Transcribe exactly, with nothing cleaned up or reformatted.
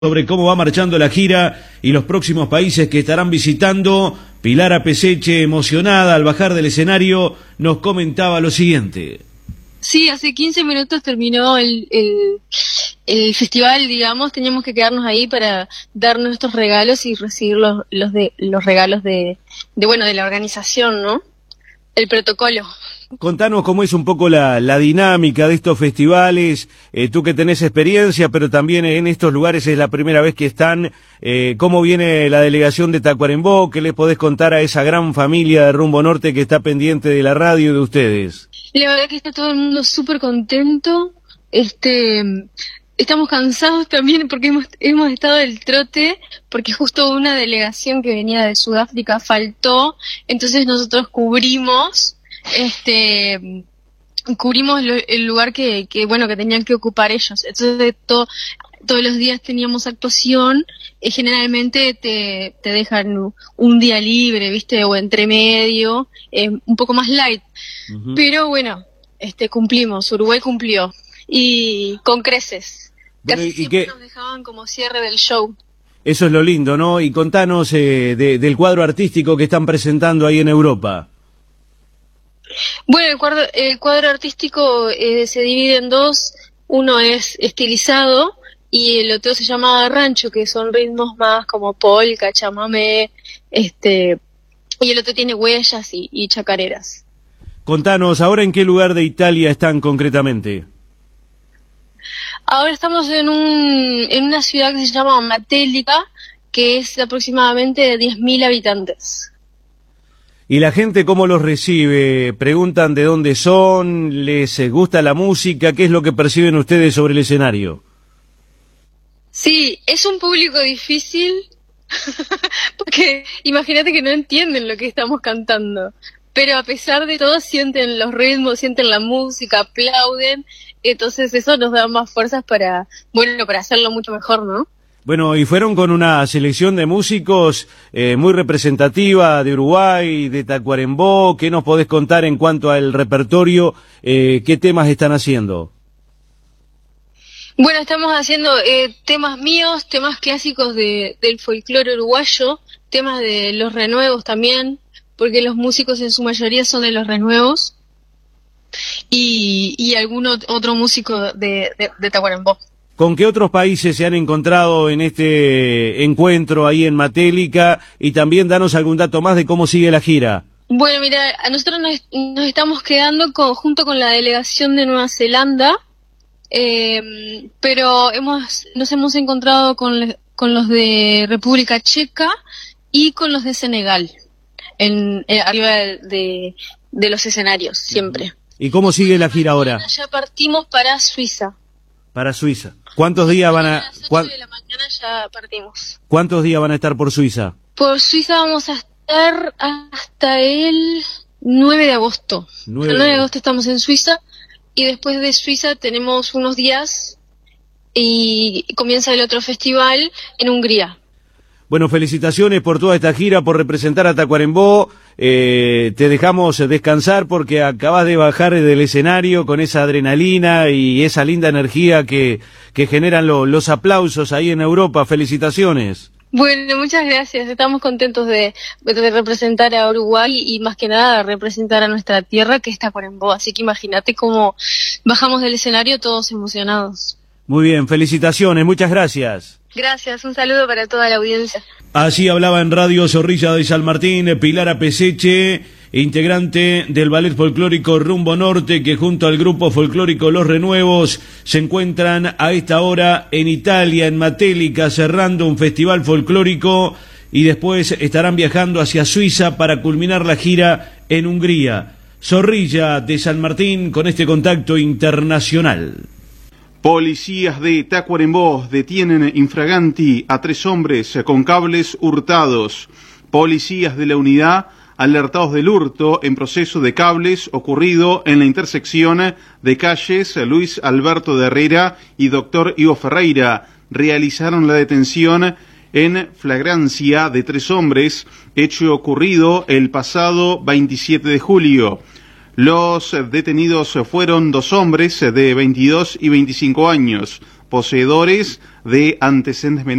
Sobre cómo va marchando la gira y los próximos países que estarán visitando. Pilar Apeseche, emocionada al bajar del escenario, nos comentaba lo siguiente. Sí, hace quince minutos terminó el, el, el festival, digamos, teníamos que quedarnos ahí para dar nuestros regalos y recibir los, los, de, los regalos de, de, bueno, de la organización, ¿no? El protocolo. Contanos cómo es un poco la, la dinámica de estos festivales, eh, tú que tenés experiencia, pero también en estos lugares es la primera vez que están, eh, cómo viene la delegación de Tacuarembó, qué les podés contar a esa gran familia de Rumbo Norte que está pendiente de la radio y de ustedes. La verdad que está todo el mundo súper contento, este... Estamos cansados también porque hemos, hemos estado del trote, porque justo una delegación que venía de Sudáfrica faltó, entonces nosotros cubrimos, este, cubrimos lo, el lugar que, que, bueno, que tenían que ocupar ellos. Entonces to, todos los días teníamos actuación, y generalmente te, te dejan un día libre, viste, o entre medio, eh, un poco más light. Uh-huh. Pero bueno, este, cumplimos, Uruguay cumplió, y con creces. Bueno, Casi ¿y siempre qué? Nos dejaban como cierre del show. Eso es lo lindo, ¿no? Y contanos eh, de, del cuadro artístico que están presentando ahí en Europa. Bueno, el cuadro, el cuadro artístico eh, se divide en dos. Uno es estilizado y el otro se llama rancho, que son ritmos más como polka, chamamé, este, y el otro tiene huellas y, y chacareras. Contanos, ¿ahora en qué lugar de Italia están concretamente? Ahora estamos en un en una ciudad que se llama Matelica, que es aproximadamente de diez mil habitantes. ¿Y la gente cómo los recibe? ¿Preguntan de dónde son? ¿Les gusta la música? ¿Qué es lo que perciben ustedes sobre el escenario? Sí, es un público difícil, porque imagínate que no entienden lo que estamos cantando. Pero a pesar de todo sienten los ritmos, sienten la música, aplauden, entonces eso nos da más fuerzas para, bueno, para hacerlo mucho mejor, ¿no? Bueno, y fueron con una selección de músicos eh, muy representativa de Uruguay, de Tacuarembó. ¿Qué nos podés contar en cuanto al repertorio? Eh, ¿Qué temas están haciendo? Bueno, estamos haciendo eh, temas míos, temas clásicos de, del folclore uruguayo, temas de los renuevos también, porque los músicos en su mayoría son de los renuevos, y, y algún otro músico de, de, de Tacuarembó. ¿Con qué otros países se han encontrado en este encuentro ahí en Matelica? Y también danos algún dato más de cómo sigue la gira. Bueno, mira, a nosotros nos, nos estamos quedando con, junto con la delegación de Nueva Zelanda, eh, pero hemos nos hemos encontrado con, con los de República Checa y con los de Senegal. En, eh, arriba de, de, de los escenarios, siempre. ¿Y cómo sigue la gira ahora? Ya partimos para Suiza. Para Suiza. ¿Cuántos días van a...? A las ocho de la mañana ya partimos. ¿Cuántos días van a estar por Suiza? Por Suiza vamos a estar hasta el nueve de agosto. nueve El nueve de agosto estamos en Suiza, y después de Suiza tenemos unos días y comienza el otro festival en Hungría. Bueno, felicitaciones por toda esta gira, por representar a Tacuarembó. Eh, te dejamos descansar porque acabas de bajar del escenario con esa adrenalina y esa linda energía que, que generan lo, los aplausos ahí en Europa. Felicitaciones. Bueno, muchas gracias. Estamos contentos de, de representar a Uruguay y más que nada representar a nuestra tierra, que es Tacuarembó. Así que imagínate cómo bajamos del escenario todos emocionados. Muy bien, felicitaciones, muchas gracias. Gracias, un saludo para toda la audiencia. Así hablaba en Radio Zorrilla de San Martín Pilar Apeseche, integrante del ballet folclórico Rumbo Norte, que junto al grupo folclórico Los Renuevos se encuentran a esta hora en Italia, en Matelica, cerrando un festival folclórico, y después estarán viajando hacia Suiza para culminar la gira en Hungría. Zorrilla de San Martín con este contacto internacional. Policías de Tacuarembó detienen infraganti a tres hombres con cables hurtados. Policías de la unidad alertados del hurto en proceso de cables ocurrido en la intersección de calles Luis Alberto de Herrera y Doctor Ivo Ferreira. Realizaron la detención en flagrancia de tres hombres, hecho ocurrido el pasado veintisiete de julio. Los detenidos fueron dos hombres de veintidós y veinticinco años, poseedores de antecedentes